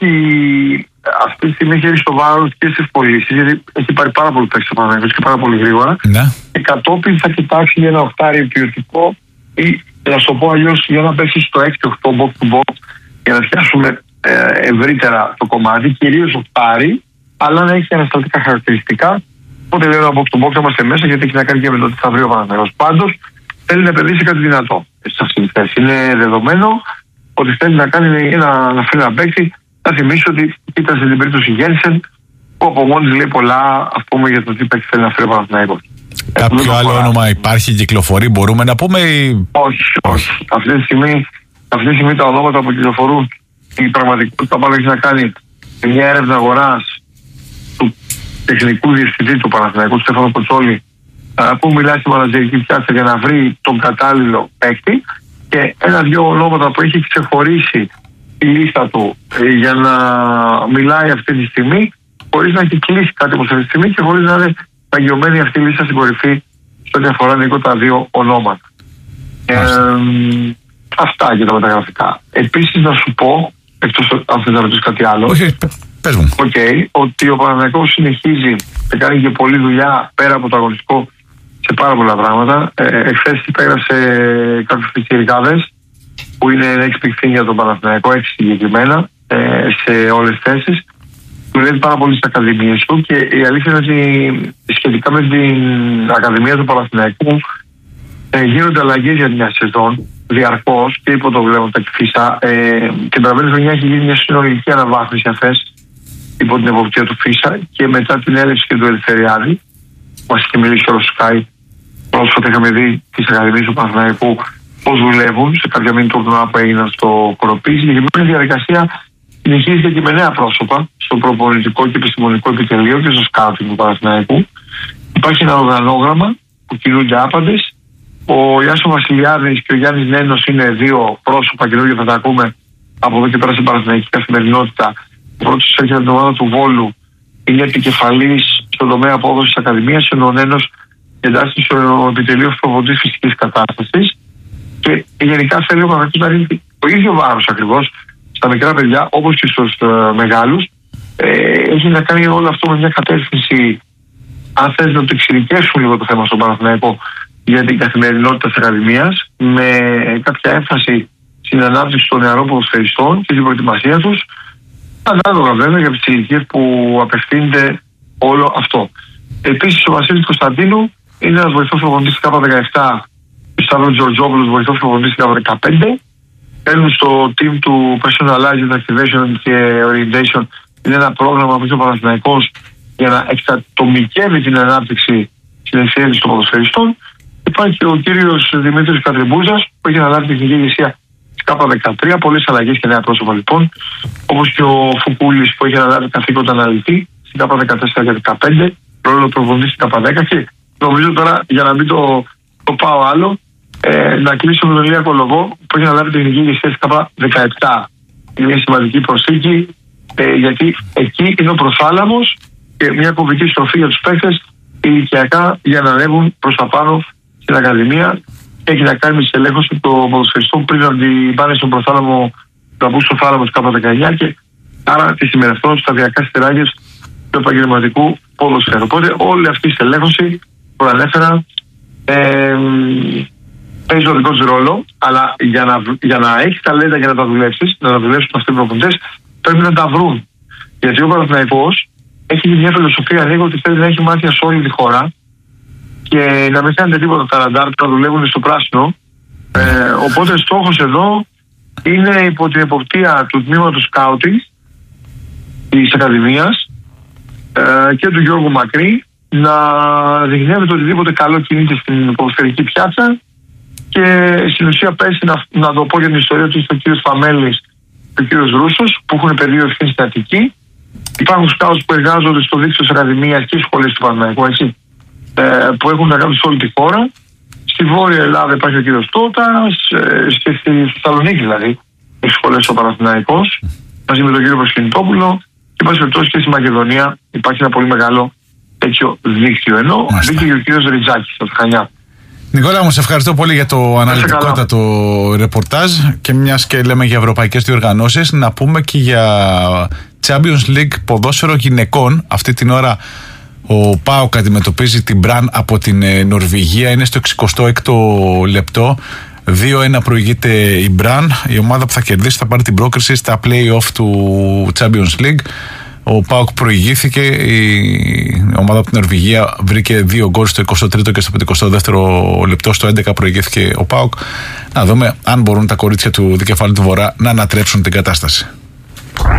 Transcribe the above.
ότι αυτή τη στιγμή έχει στο βάρος και στις πωλήσεις, γιατί έχει πάρει πάρα πολύ παίκτες ο Παναθηναϊκός και πάρα πολύ γρήγορα. Ναι. Και κατόπιν θα κοιτάξει για ένα οχτάρι ποιοτικό ή, να σου το πω αλλιώς, για να πέσει στο 6-8 box to box για να φτιάσουμε ευρύτερα το κομμάτι, κυρίως οχτάρι, αλλά να έχει ανασταλτικά χαρακτηριστικά. Οπότε λέω ένα box to box, είμαστε μέσα, γιατί έχει να κάνει και με το τι θα βρει ο Παναθηναϊκός. Πάντως θέλει να επενδύσει κάτι δυνατό σε αυτή τη θέση. Είναι δεδομένο ότι θέλει να κάνει να φέρει ένα παίκτη. Θα θυμίσω ότι κοίτασε την περίπτωση Γένσεν, που από μόνη λέει πολλά, ας πούμε, για το τι παίκτη θέλει να φέρει ο Παναθηναϊκός. Κάποιο άλλο όνομα υπάρχει, κυκλοφορεί, μπορούμε να πούμε? Όχι. Αυτή τη στιγμή τα ονόματα που κυκλοφορούν, η πραγματικότητα πάντα έχει να κάνει με μια έρευνα αγοράς του τεχνικού διευθυντή του Παναθηναϊκού, του Στέφανο Κοτσόλη, που μιλάει στη μανατζερική πιάτσα για να βρει τον κατάλληλο παίκτη, και ένα-δυο ονόματα που έχει ξεχωρίσει η λίστα του για να μιλάει αυτή τη στιγμή, χωρίς να έχει κλείσει κάτι από αυτή τη στιγμή και χωρίς να είναι παγιωμένη αυτή η λίστα στην κορυφή σε ό,τι αφορά, Νίκο, τα δύο ονόματα. Αυτά για τα μεταγραφικά. Επίσης να σου πω, εκτός αν θες να ρωτήσεις κάτι άλλο, όχι, πες μου. ότι ο Παναθηναϊκός συνεχίζει να κάνει και πολλή δουλειά πέρα από το αγωνιστικό σε πάρα πολλά πράγματα. Εχθές υπέγραψε κάποιους πιτσιρικάδες που είναι έξι για τον Παναθηναϊκό, 6 συγκεκριμένα, σε όλες τις θέσεις. Δουλεύει πάρα πολύ στις ακαδημίες του, και η αλήθεια είναι ότι σχετικά με την Ακαδημία του Παναθηναϊκού γίνονται αλλαγές για μια σεζόν διαρκώς και υπό το βλέπω τα Φίσα. Την περασμένη χρονιά έχει γίνει μια συνολική αναβάθμιση αφές υπό την εποπτεία του Φίσα, και μετά την έλευση και του Ελευθεριάδη, που μας είχε μιλήσει ο Σκάι, πρόσφατα είχαμε δει τις Ακαδημίες του Παναθηναϊκού πώς δουλεύουν σε κάποια μήνυ τουρνουά που έγιναν στο Κοροπή. Η συγκεκριμένη διαδικασία συνεχίζεται και με νέα πρόσωπα στο προπονητικό και επιστημονικό επιτελείο και στο σκάουτινγκ του Παναθηναϊκού. Υπάρχει ένα οργανόγραμμα που κινούνται άπαντες. Ο Ιάσο Βασιλιάδης και ο Γιάννης Νένος είναι δύο πρόσωπα καινούργια, θα τα ακούμε από εδώ και πέρα στην Παναθηναϊκή καθημερινότητα. Ο πρώτος έχει την ομάδα του Βόλου, είναι επικεφαλής στον τομέα απόδοσης της Ακαδημίας, ενώ ο Νένος εντάσσεται στο επιτελείο προπονητής φυσικής κατάστασης. Και γενικά θέλει ο Παναθηναϊκός να ρίχνει το ίδιο βάρος ακριβώς στα μικρά παιδιά όπως και στους μεγάλους. Έχει να κάνει όλο αυτό με μια κατεύθυνση, αν θες, να το εξειδικεύσουν λίγο το θέμα στον Παναθηναϊκό για την καθημερινότητα της Ακαδημίας, με κάποια έμφαση στην ανάπτυξη των νεαρών ποδοσφαιριστών και στην προετοιμασία τους, ανάλογα βέβαια για τις ηλικίες που απευθύνεται όλο αυτό. Επίσης ο Βασίλης Κωνσταντίνου είναι ένας βοηθός προπονητής της K17, ο Σταύρος Τζορτζόπουλος βοηθός προπονητής της K15. Παίρνουν στο team του Personalized Activation και Orientation. Είναι ένα πρόγραμμα που έχει ο Παναθηναϊκός για να εξατομικεύει την ανάπτυξη στην ευθύνη των ποδοσφαιριστών. Υπάρχει και ο κύριος Δημήτρης Κατριμπούζας που έχει αναλάβει την τεχνική ηγεσία της K13. Πολλές αλλαγές και νέα πρόσωπα λοιπόν. Όπως και ο Φουκούλης που έχει αναλάβει καθήκοντα αναλυτή στην K14 και 15. Ρόλο προπονητή στην K10. Και νομίζω τώρα, για να μην το πάω άλλο, να κλείσω με τον Ηλία Κολοβό που έχει αναλάβει την τεχνική ηγεσία της K17. Είναι μια σημαντική προσθήκη, γιατί εκεί είναι ο προθάλαμος και μια κομβική στροφή για τους παίκτες ηλικιακά για να ανέβουν προς τα πάνω στην Ακαδημία. Έχει να κάνει με τις ελέγχους των ποδοσφαιριστών πριν να την πάνε στον προθάλαμο, να μπουν στο θάλαμο της K19, και άρα τη συμμετέχουν σταδιακά στις τεράγες του επαγγελματικού ποδοσφαίρου. Οπότε όλη αυτή η στελέχωση που ανέφερα παίζει ο δικό του ρόλο, αλλά για να έχει ταλέντα για να τα δουλέψεις, να τα δουλέψουν αυτοί οι προπονητές, πρέπει να τα βρουν. Γιατί ο Παναθηναϊκός έχει μια φιλοσοφία λίγο ότι θέλει να έχει μάτια σε όλη τη χώρα και να μην κάνετε τίποτα τα ραντάρ που να δουλεύουν στο πράσινο. Οπότε στόχος εδώ είναι υπό την εποπτεία του τμήματος σκάουτινγκ της Ακαδημίας και του Γιώργου Μακρύ να δειγνύεται οτιδήποτε καλό κινείται στην ποδοσφαιρική πιάτσα, και στην ουσία πέσει να το πω για την ιστορία του ο κύριος Φαμέλης και ο κύριος Ρούσος που έχουν πεδίο ευθύνη στην Αττική. Υπάρχουν σκάουτς που εργάζονται στο δίκτυο της Ακαδημίας και στις σχολές του Παναθηναϊκού, έτσι, που έχουν να κάνουν σε όλη τη χώρα. Στη Βόρεια Ελλάδα υπάρχει ο κύριος Τότας, και στη Θεσσαλονίκη δηλαδή, στις σχολές του Παναθηναϊκός, μαζί με τον κύριο Προσκυνητόπουλο, και πάση περιπτώσει και στη Μακεδονία υπάρχει ένα πολύ μεγάλο τέτοιο δίκτυο. Ενώ δίκτυο και ο κύριος Ριτζάκης στα Χανιά. Νικόλα μου, σε ευχαριστώ πολύ για το αναλυτικότατο ρεπορτάζ, και μιας και λέμε για ευρωπαϊκές διοργανώσεις, να πούμε και για Champions League ποδόσφαιρο γυναικών. Αυτή την ώρα ο ΠΑΟΚ αντιμετωπίζει την Μπραν από την Νορβηγία, είναι στο 66ο λεπτό. 2-1 προηγείται η Μπραν. Η ομάδα που θα κερδίσει θα πάρει την πρόκριση στα play-off του Champions League. Ο ΠΑΟΚ προηγήθηκε. Η ομάδα από την Νορβηγία βρήκε 2 γκολ στο 23ο και στο 52ο λεπτό. Στο 11 προηγήθηκε ο ΠΑΟΚ. Να δούμε αν μπορούν τα κορίτσια του Δικεφάλου του Βορρά να ανατρέψουν την κατάσταση.